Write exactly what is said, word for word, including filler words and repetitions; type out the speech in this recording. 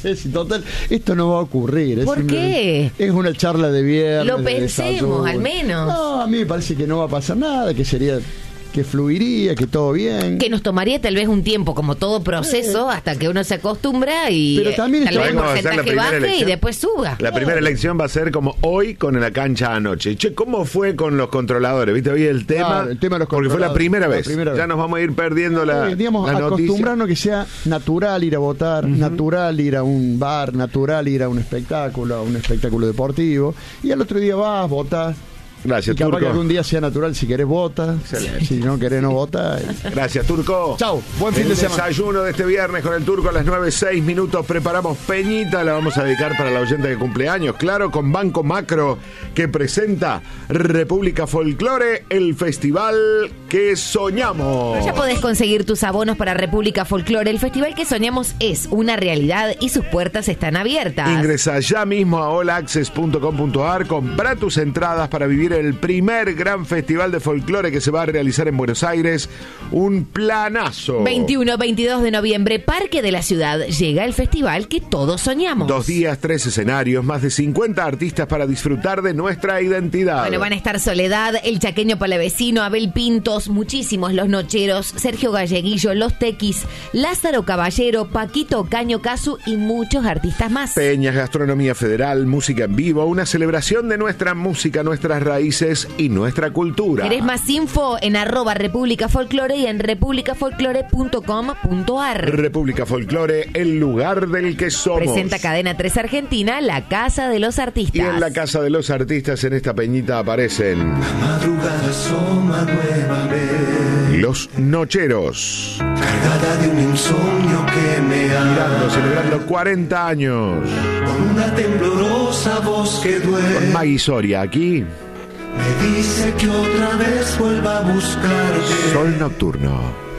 sé si total, esto no va a ocurrir. Es ¿Por una, qué? Es una charla de viernes. Lo de pensemos, desayuno. al menos. No, a mí me parece que no va a pasar nada, que sería... que fluiría, que todo bien. Que nos tomaría tal vez un tiempo, como todo proceso, eh. hasta que uno se acostumbra y pero también tal vez el porcentaje baje elección. Y después suba. La primera elección va a ser como hoy con la cancha anoche. Che, ¿cómo fue con los controladores? ¿Viste hoy el tema? Claro, el tema de los porque fue la primera, la vez. primera vez. Ya nos vamos a ir perdiendo la, eh, digamos, la acostumbrarnos que sea natural ir a votar, uh-huh. natural ir a un bar, natural ir a un espectáculo, a un espectáculo deportivo, y al otro día vas, votás. Gracias, y capaz Turco. que algún día sea natural, si querés vota, si no querés no vota. Gracias, Turco. Chau, buen fin el de semana. Desayuno de este viernes con el Turco a las nueve seis minutos. Preparamos Peñita, la vamos a dedicar para la oyente que cumple años. Claro, con Banco Macro, que presenta República Folklore, el festival que soñamos. Ya podés conseguir tus abonos para República Folklore. El festival que soñamos es una realidad y sus puertas están abiertas. Ingresa ya mismo a all access punto com punto a r, compra tus entradas para vivir el primer gran festival de folclore que se va a realizar en Buenos Aires. Un planazo. veintiuno veintidós de noviembre, Parque de la Ciudad. Llega el festival que todos soñamos. Dos días, tres escenarios, más de cincuenta artistas para disfrutar de nuestra identidad. Bueno, van a estar Soledad, El Chaqueño Palavecino, Abel Pintos, muchísimos Los Nocheros, Sergio Galleguillo, Los Tequis, Lázaro Caballero, Paquito Caño Casu y muchos artistas más. Peñas, gastronomía federal, música en vivo, una celebración de nuestra música, nuestras raíces y nuestra cultura. ¿Querés más info? En arroba República Folklore y en república folklore punto com punto a r. República Folklore, el lugar del que somos. Presenta Cadena tres Argentina, la Casa de los Artistas. Y en la Casa de los Artistas, en esta peñita, aparecen La madrugada asoma nuevamente, Los Nocheros, cargada de un insomnio que me ha mirando, celebrando cuarenta años, con una temblorosa voz que duele. con Maggie Soria aquí. Me dice que otra vez vuelva a buscarte. Sol Nocturno.